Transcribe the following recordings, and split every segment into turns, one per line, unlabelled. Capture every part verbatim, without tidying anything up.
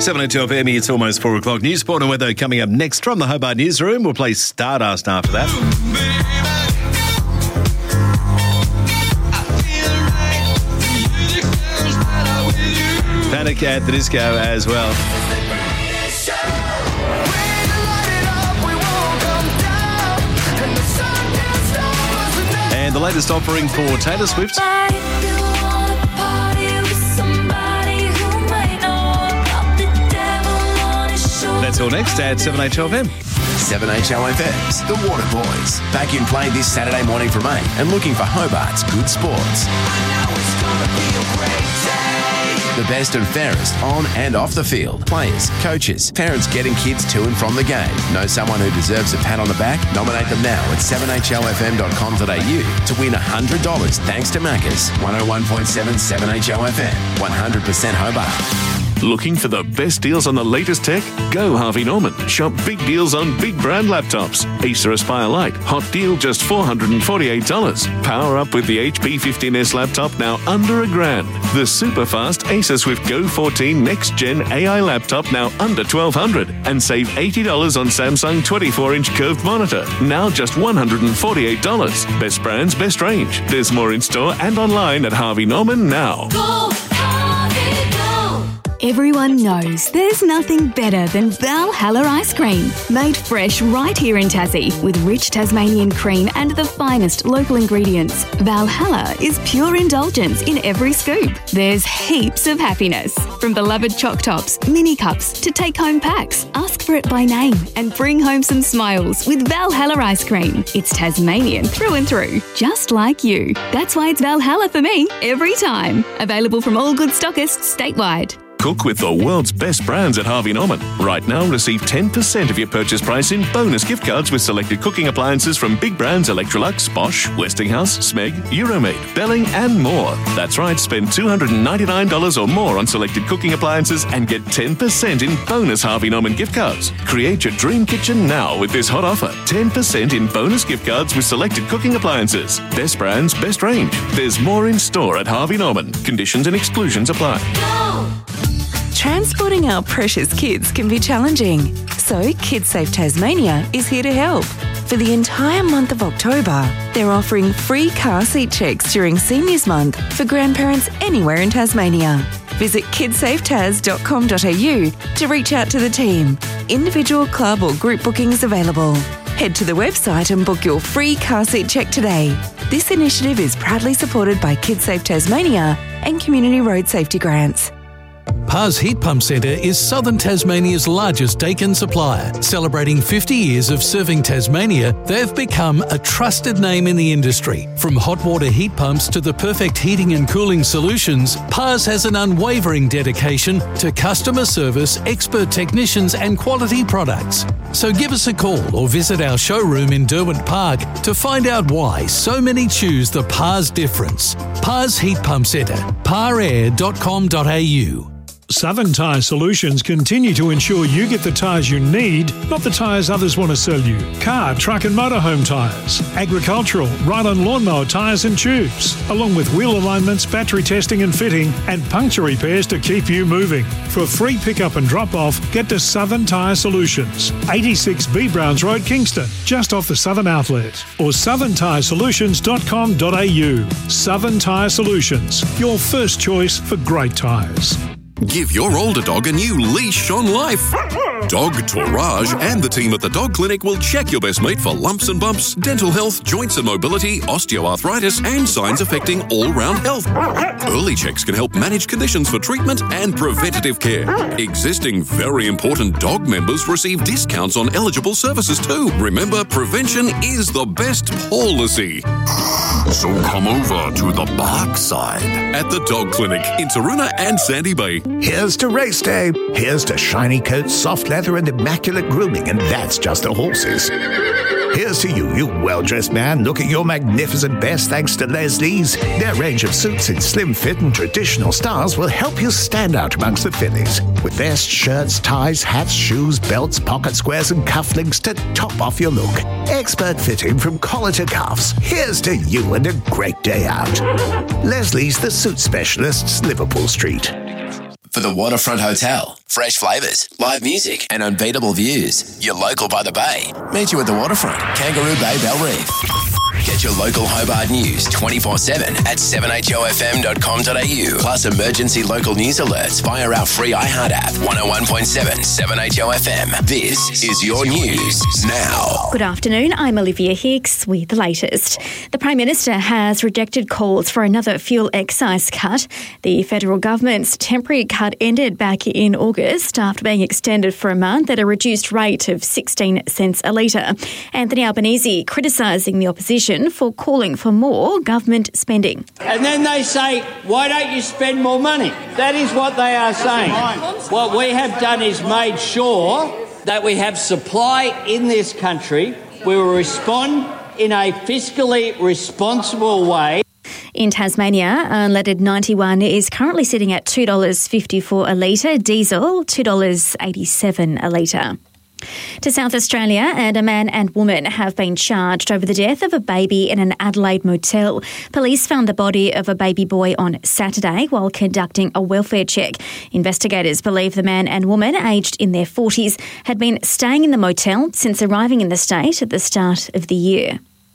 seven oh two F M, it's almost four o'clock. News, sport and weather coming up next from the Hobart Newsroom. We'll play Stardust after that. Panic at the Disco as well. And the latest offering for Taylor Swift. That's all next at seven H O F M.
seven H O F M's The Water Boys. Back in play this Saturday morning from eight and looking for Hobart's good sports. The best and fairest on and off the field. Players, coaches, parents getting kids to and from the game. Know someone who deserves a pat on the back? Nominate them now at seven H O F M dot com dot A U to win one hundred dollars thanks to Macca's. one oh one point seven seven H O F M. one hundred percent Hobart.
Looking for the best deals on the latest tech? Go Harvey Norman. Shop big deals on big brand laptops. Acer Aspire Lite, hot deal just four hundred forty-eight dollars. Power up with the H P fifteen S laptop now under a grand. The super fast Acer Swift Go fourteen Next Gen A I laptop now under twelve hundred dollars. And save eighty dollars on Samsung twenty-four inch curved monitor, now just one hundred forty-eight dollars. Best brands, best range. There's more in store and online at Harvey Norman now.
Go, Harvey, go.
Everyone knows there's nothing better than Valhalla ice cream. Made fresh right here in Tassie with rich Tasmanian cream and the finest local ingredients. Valhalla is pure indulgence in every scoop. There's heaps of happiness. From beloved choc tops, mini cups to take-home packs. Ask for it by name and bring home some smiles with Valhalla ice cream. It's Tasmanian through and through, just like you. That's why it's Valhalla for me every time. Available from all good stockists statewide.
Cook with the world's best brands at Harvey Norman. Right now, receive ten percent of your purchase price in bonus gift cards with selected cooking appliances from big brands Electrolux, Bosch, Westinghouse, Smeg, Euromade, Belling and more. That's right, spend two hundred ninety-nine dollars or more on selected cooking appliances and get ten percent in bonus Harvey Norman gift cards. Create your dream kitchen now with this hot offer. ten percent in bonus gift cards with selected cooking appliances. Best brands, best range. There's more in store at Harvey Norman. Conditions and exclusions apply.
Go.
Transporting our precious kids can be challenging, so KidSafe Tasmania is here to help. For the entire month of October, they're offering free car seat checks during Seniors Month for grandparents anywhere in Tasmania. Visit kidsafe tas dot com dot A U to reach out to the team. Individual, club or group bookings available. Head to the website and book your free car seat check today. This initiative is proudly supported by KidSafe Tasmania and Community Road Safety Grants.
Pars Heat Pump Centre is Southern Tasmania's largest Dakin supplier. Celebrating fifty years of serving Tasmania, they've become a trusted name in the industry. From hot water heat pumps to the perfect heating and cooling solutions, Pars has an unwavering dedication to customer service, expert technicians and quality products. So give us a call or visit our showroom in Derwent Park to find out why so many choose the Pars difference. Pars Heat Pump Centre, par air dot com dot A U.
Southern Tyre Solutions continue to ensure you get the tyres you need, not the tyres others want to sell you. Car, truck and motorhome tyres, agricultural, ride-on lawnmower tyres and tubes, along with wheel alignments, battery testing and fitting, and puncture repairs to keep you moving. For free pickup and drop-off, get to Southern Tyre Solutions, eighty-six B Browns Road, Kingston, just off the Southern Outlet, or southern tyre solutions dot com dot A U. Southern Tyre Solutions, your first choice for great tyres.
Give your older dog a new leash on life. Dog Tourage and the team at the Dog Clinic will check your best mate for lumps and bumps, dental health, joints and mobility, osteoarthritis, and signs affecting all-round health. Early checks can help manage conditions for treatment and preventative care. Existing very important dog members receive discounts on eligible services too. Remember, prevention is the best policy. So come over to the bark side at the Dog Clinic in Taroona and Sandy Bay.
Here's to race day. Here's to shiny coats, soft leather and immaculate grooming, and that's just the horses. Here's to you, you well-dressed man. Look at your magnificent best thanks to Leslie's. Their range of suits in slim fit and traditional styles will help you stand out amongst the fillies. With vests, shirts, ties, hats, shoes, belts, pocket squares and cufflinks to top off your look. Expert fitting from collar to cuffs. Here's to you and a great day out. Leslie's, the suit specialists, Liverpool Street.
for the Waterfront Hotel. Fresh flavours, live music and unbeatable views. You're local by the bay. Meet you at the Waterfront, Kangaroo Bay, Bell Reef. Get your local Hobart news twenty-four seven at seven h o f m dot com dot a u. Plus emergency local news alerts via our free iHeart app. one oh one point seven, seven H O F M. This is your news now.
Good afternoon, I'm Olivia Hicks with the latest. The Prime Minister has rejected calls for another fuel excise cut. The federal government's temporary cut ended back in August after being extended for a month at a reduced rate of sixteen cents a litre. Anthony Albanese criticising the opposition for calling for more government spending.
And then they say, why don't you spend more money? That is what they are saying. What we have done is made sure that we have supply in this country. We will respond in a fiscally responsible way.
In Tasmania, unleaded ninety-one is currently sitting at two dollars fifty-four a litre, diesel two dollars eighty-seven a litre. To South Australia, and a man and woman have been charged over the death of a baby in an Adelaide motel. Police found the body of a baby boy on Saturday while conducting a welfare check. Investigators believe the man and woman, aged in their forties, had been staying in the motel since arriving in the state at the start of the year.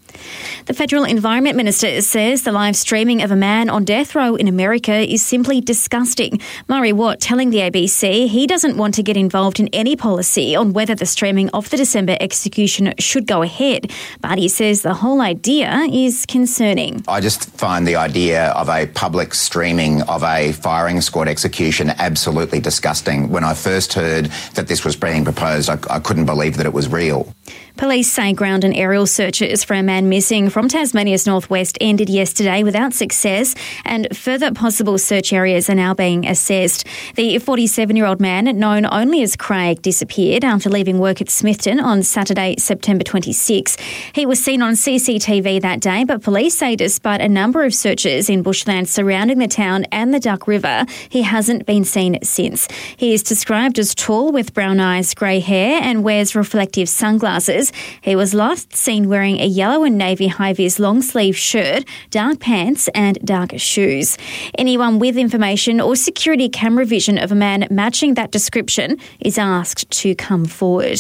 The Federal Environment Minister says the live streaming of a man on death row in America is simply disgusting. Murray Watt telling the A B C he doesn't want to get involved in any policy on whether the streaming of the December execution should go ahead, but he says the whole idea is concerning.
I just find the idea of a public streaming of a firing squad execution absolutely disgusting. When I first heard that this was being proposed, I, I couldn't believe that it was real.
Police say ground and aerial searches for a man missing from Tasmania's northwest ended yesterday without success, and further possible search areas are now being assessed. The forty-seven-year-old man, known only as Craig, disappeared after leaving work at Smithton on Saturday, September twenty-sixth. He was seen on C C T V that day, but police say despite a number of searches in bushland surrounding the town and the Duck River, he hasn't been seen since. He is described as tall with brown eyes, grey hair and wears reflective sunglasses. He was last seen wearing a yellow and navy high-vis long-sleeve shirt, dark pants and dark shoes. Anyone with information or security camera vision of a man matching that description is asked to come forward.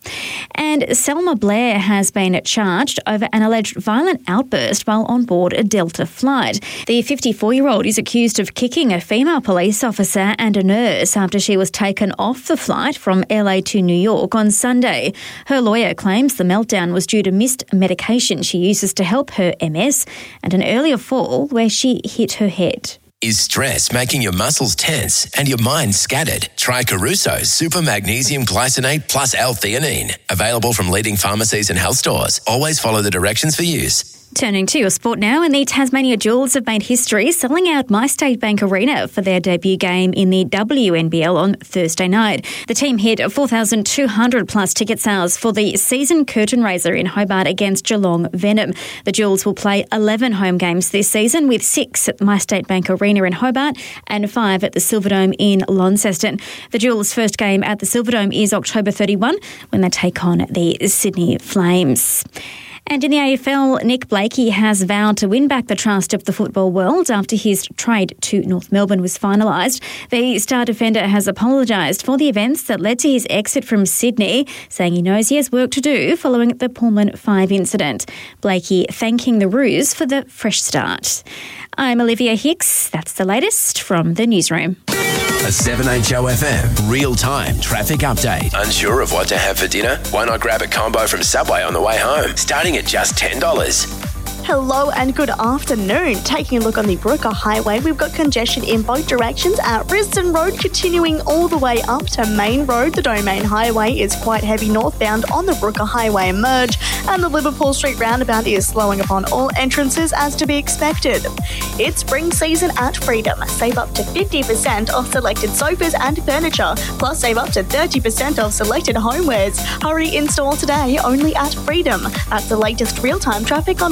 And Selma Blair has been charged over an alleged violent outburst while on board a Delta flight. The fifty-four-year-old is accused of kicking a female police officer and a nurse after she was taken off the flight from L A to New York on Sunday. Her lawyer claims the meltdown was due to missed medication she uses to help her M S and an earlier fall where she hit her head.
Is stress making your muscles tense and your mind scattered? Try Caruso's Super Magnesium Glycinate Plus L-Theanine. Available from leading pharmacies and health stores. Always follow the directions for use.
Turning to your sport now, and the Tasmania Jewels have made history selling out MyState Bank Arena for their debut game in the W N B L on Thursday night. The team hit four thousand two hundred plus ticket sales for the season curtain raiser in Hobart against Geelong Venom. The Jewels will play eleven home games this season, with six at MyState Bank Arena in Hobart and five at the Silverdome in Launceston. The Jewels' first game at the Silverdome is October thirty-first when they take on the Sydney Flames. And in the A F L, Nick Blakey has vowed to win back the trust of the football world after his trade to North Melbourne was finalised. The star defender has apologised for the events that led to his exit from Sydney, saying he knows he has work to do following the Pullman five incident. Blakey thanking the Roos for the fresh start. I'm Olivia Hicks. That's the latest from the newsroom.
A seven H O F M real-time traffic update. Unsure of what to have for dinner? Why not grab a combo from Subway on the way home, starting at just ten dollars?
Hello and good afternoon. Taking a look on the Brooker Highway, we've got congestion in both directions at Risdon Road, continuing all the way up to Main Road. The Domain Highway is quite heavy northbound on the Brooker Highway merge, and the Liverpool Street roundabout is slowing upon all entrances as to be expected. It's spring season at Freedom. Save up to fifty percent off selected sofas and furniture, plus save up to thirty percent off selected homewares. Hurry in store today only at Freedom. That's the latest real-time traffic on one oh one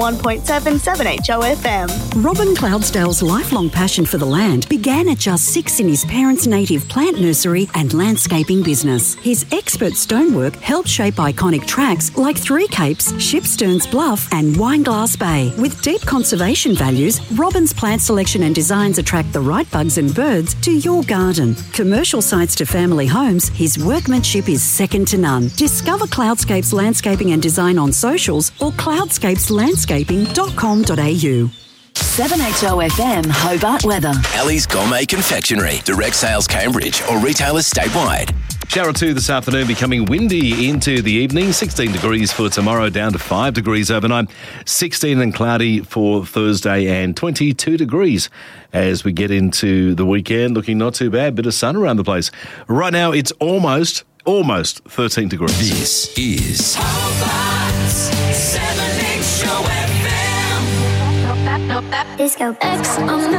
one point seven seven H O F M.
Robin Cloudsdale's lifelong passion for the land began at just six in his parents' native plant nursery and landscaping business. His expert stonework helped shape iconic tracks like Three Capes, Shipsterns Bluff and Wineglass Bay. With deep conservation values, Robin's plant selection and designs attract the right bugs and birds to your garden. Commercial sites to family homes, his workmanship is second to none. Discover Cloudscapes Landscaping and Design on socials or cloudscapes landscaping dot com dot a u.
seven H O F M Hobart weather.
Ali's Gourmet Confectionery. Direct sales Cambridge or retailers statewide.
Shower two this afternoon, becoming windy into the evening. sixteen degrees for tomorrow, down to five degrees overnight. sixteen and cloudy for Thursday and twenty-two degrees as we get into the weekend. Looking not too bad. Bit of sun around the place. Right now, it's almost, almost thirteen degrees.
This is
Hobart's seven H O F M.
Disco X on the